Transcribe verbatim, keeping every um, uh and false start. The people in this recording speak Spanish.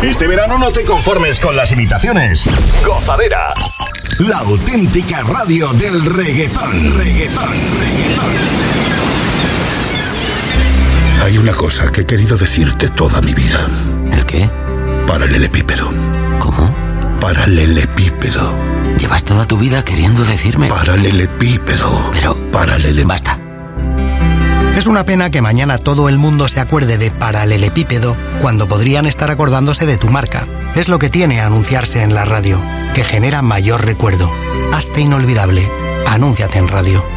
Este verano no te conformes con las imitaciones. Gozadera. La auténtica radio del reggaetón. Reggaetón, reggaetón. Hay una cosa que he querido decirte toda mi vida. ¿El qué? Paralelepípedo. ¿Cómo? Paralelepípedo. Llevas toda tu vida queriendo decirme. Paralelepípedo. Pero... Paralele... Basta. Es una pena que mañana todo el mundo se acuerde de paralelepípedo cuando podrían estar acordándose de tu marca. Es lo que tiene anunciarse en la radio, que genera mayor recuerdo. Hazte inolvidable. Anúnciate en radio.